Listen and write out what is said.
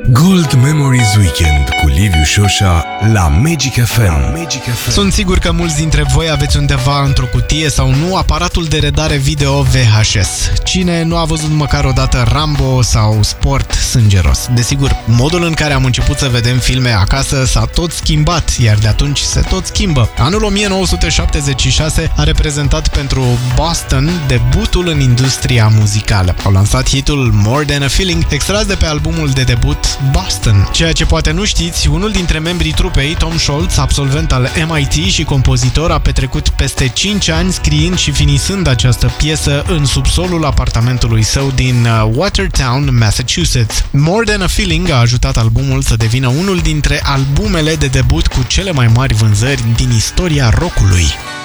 Gold Memories Weekend cu Liviu Șoșa la Magic FM. Sunt sigur că mulți dintre voi aveți undeva într-o cutie sau nu aparatul de redare video VHS. Cine nu a văzut măcar odată Rambo sau Sport sângeros? Desigur, modul în care am început să vedem filme acasă s-a tot schimbat, iar de atunci se tot schimbă. Anul 1976 a reprezentat pentru Boston debutul în industria muzicală. Au lansat hitul More Than a Feeling, extras de pe albumul de debut Boston. Ceea ce poate nu știți, unul dintre membrii trupei, Tom Scholz, absolvent al MIT și compozitor, a petrecut peste 5 ani scriind și finisând această piesă în subsolul apartamentului său din Watertown, Massachusetts. More Than a Feeling a ajutat albumul să devină unul dintre albumele de debut cu cele mai mari vânzări din istoria rockului.